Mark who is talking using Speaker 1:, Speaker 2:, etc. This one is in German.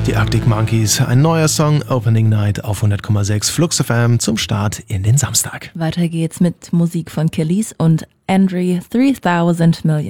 Speaker 1: Die Arctic Monkeys, ein neuer Song, Opening Night auf 100,6 Flux FM zum Start in den Samstag.
Speaker 2: Weiter geht's mit Musik von Kelis und Andre 3000 Million.